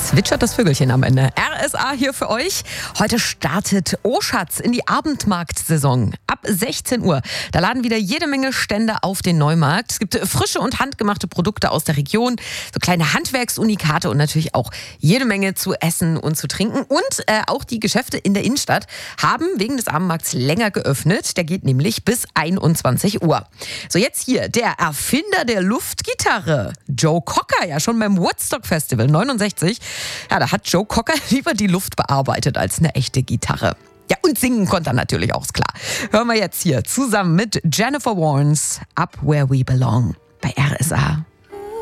Zwitschert das Vögelchen am Ende. RSA hier für euch. Heute startet Oschatz in die Abendmarktsaison. Ab 16 Uhr. Da laden wieder jede Menge Stände auf den Neumarkt. Es gibt frische und handgemachte Produkte aus der Region, so kleine Handwerksunikate und natürlich auch jede Menge zu essen und zu trinken. Und auch die Geschäfte in der Innenstadt haben wegen des Abendmarkts länger geöffnet. Der geht nämlich bis 21 Uhr. So, jetzt hier der Erfinder der Luftgitarre, Joe Cocker, ja schon beim Woodstock Festival 69. Ja, da hat Joe Cocker lieber die Luft bearbeitet als eine echte Gitarre. Ja, und singen konnte er natürlich auch, ist klar. Hören wir jetzt hier zusammen mit Jennifer Warnes Up Where We Belong bei RSA.